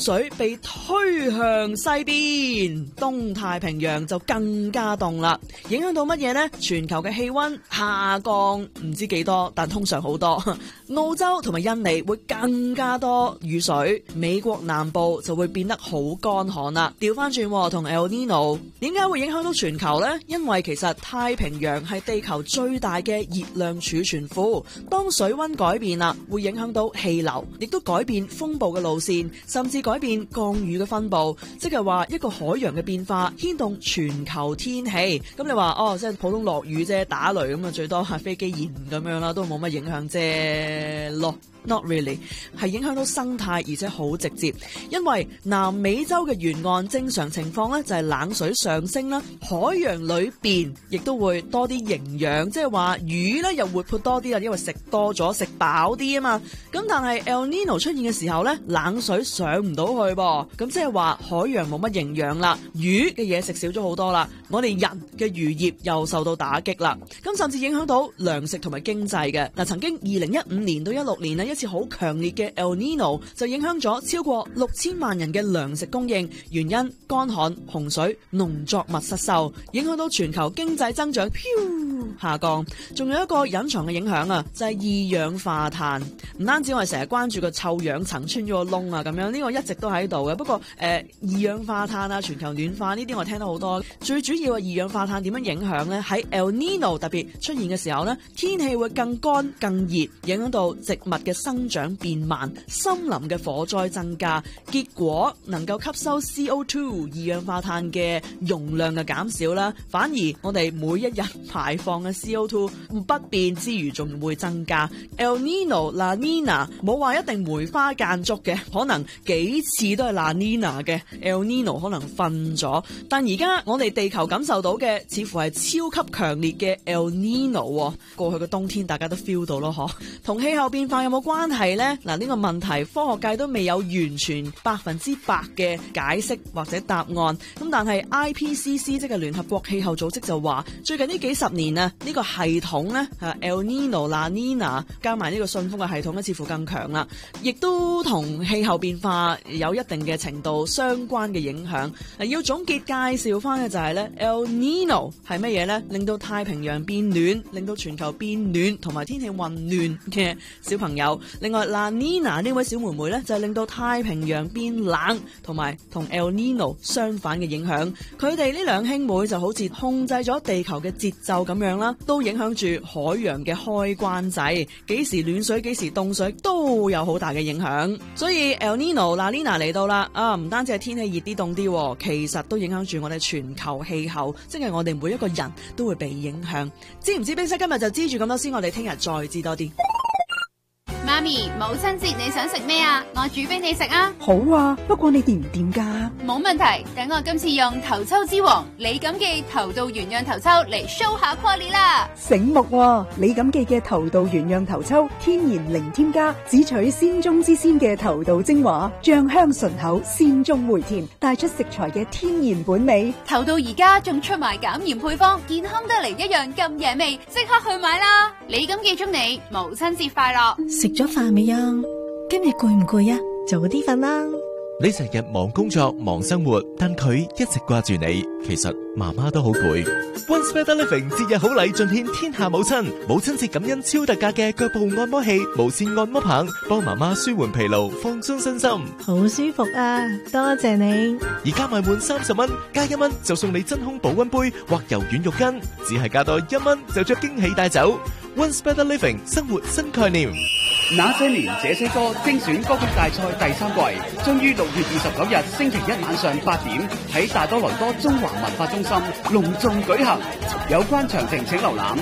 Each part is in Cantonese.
水被推向西邊，東太平洋就更加凍啦。影響到乜嘢呢？全球嘅氣溫下降唔知幾多，但通常好多。澳洲同埋印尼會更加多雨水，美國南部就會變得好乾旱啦。調翻轉同 El Nino 點解會影響到全球呢？因為其實太平洋係地球最大嘅熱量儲存庫，當水溫改變啦，會影響到氣流，亦都改變風暴嘅路線，甚至改變降雨嘅分布，即係話一個海洋嘅變化牽動全球天氣。咁你話即係普通落雨啫，打雷咁啊，最多係飛機延誤咁樣啦，都冇乜影響啫咯。Not really， 係影響到生態，而且好直接。因為南美洲嘅沿岸正常情況咧，就係冷水上升啦，海洋裏邊亦都會多啲營養，即係話魚咧又活潑多啲啦，因為食多咗食飽啲啊嘛。咁但係 El Nino 出現嘅時候咧，冷水上唔到去噃，咁即係話海洋冇乜營養啦，魚嘅嘢食少咗好多啦，我哋人嘅漁業又受到打擊啦，咁甚至影響到糧食同埋經濟嘅。嗱，曾經2015年到16年咧，一次好強烈嘅 El Nino 就影響咗超過6000萬人嘅糧食供應，原因乾旱、洪水、農作物失收，影響到全球經濟增長下降。仲有一個隱藏嘅影響啊，就係二氧化碳。唔單止我哋成日關注個臭氧層穿咗個窿啊，咁樣呢個一直都喺度嘅。不過二氧化碳啊、全球暖化呢啲我聽到好多。最主要嘅二氧化碳點樣影響呢？喺 El Nino 特別出現嘅時候呢，天氣會更乾更熱，影響到植物嘅生長變慢，森林嘅火災增加，結果能夠吸收 CO2 二氧化碳嘅容量嘅減少啦，反而我哋每一日排放嘅 CO2 不變之餘仲會增加。El Nino、La Nina 冇話一定梅花間竹嘅，可能幾次都係 La Nina 嘅 El Nino 可能瞓咗，但而家我哋地球感受到嘅似乎係超級強烈嘅 El Nino。過去嘅冬天大家都 feel 到咯，嗬，同氣候變化有冇關係呢？嗱，呢個問題科學界都未有完全100%嘅解釋或者答案。咁但係 IPCC 即係聯合國氣候組織就話，最近呢幾十年啊，呢個系統呢 El Nino、La Nina 加埋呢個信封嘅系統呢，似乎更強啦，亦都同氣候變化有一定嘅程度相關嘅影響。要總結介紹翻嘅就係呢 El Nino 係乜嘢呢？令到太平洋變暖，令到全球變暖同埋天氣混亂嘅小朋友。另外 La Nina 呢位小妹妹呢，就係令到太平洋變冷，同埋同 El Nino 相反嘅影響。佢哋呢兩兄妹就好似控制咗地球嘅節奏咁樣啦，都影響住海洋嘅開關仔，幾時暖水幾時凍水都有好大嘅影響。所以 El Nino、La Nina 嚟到啦，唔單止係天氣熱啲凍啲，其實都影響住我哋全球氣候，即係我哋每一個人都會被影響。知唔知冰室今日就知住咁多先，我哋聽日再知多啲。 媽咪，母親節你想食咩啊？我煮俾你食啊！ 好啊，不過你掂唔掂㗎？ 冇問題，等我今次用頭抽之王李錦記頭道原釀頭抽嚟 show 下 quality 啦！ 醒目喎，李錦記嘅頭道原釀頭抽，天然零添加，只取鮮中之鮮嘅頭道精華，醬香醇厚，鮮中回甜，帶出食材嘅天然本味。 頭道而家仲出埋減鹽配方，健康得嚟一樣咁野味，即刻去買啦！李錦記祝你母親節快樂！ 食咗飯未啊？今日攰唔攰啊？早啲瞓啦！ 你成日忙工作忙生活，但佢一直掛住你。其實媽媽都好攰。Once Better Living 節日好禮盡獻天下母親，母親節感恩超特價嘅腳部按摩器、無線按摩棒，幫媽媽舒緩疲勞、放鬆身心。 好舒服啊！多謝你。 而家買滿30蚊，加1蚊就送你真空保溫杯或柔軟浴巾，只係加多1蚊就將驚喜帶走。Once Better Living 生活新概念。 那些年這些歌精選歌曲大賽第3季將於6月29日星期一晚上8點喺大多倫多中華文化中心隆重舉行。有關詳情請瀏覽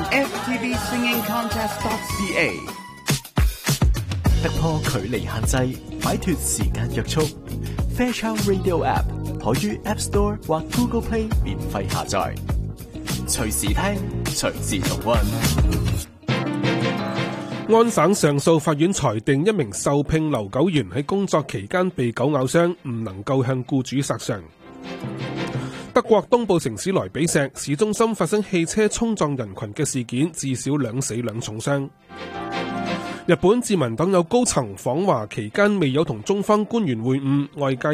ftvsingingcontest.ca。 突破距離限制，擺脫時間約束。Fairchild Radio App 可於 App Store 或 Google Play 免費下載，隨時聽，隨時重溫。 安省上訴法院裁定一名受聘留狗員喺工作期間被狗咬傷，唔能夠向僱主索償。德國東部城市萊比錫市中心發生汽車衝撞人群嘅事件，至少2死2重傷。日本自民黨有高層訪華期間未有同中方官員會晤，外界